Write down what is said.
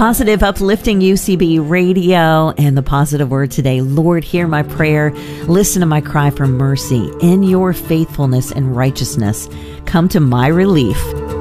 Positive, uplifting UCB radio, and the positive word today. Lord, hear my prayer. Listen to my cry for mercy. In your faithfulness and righteousness, come to my relief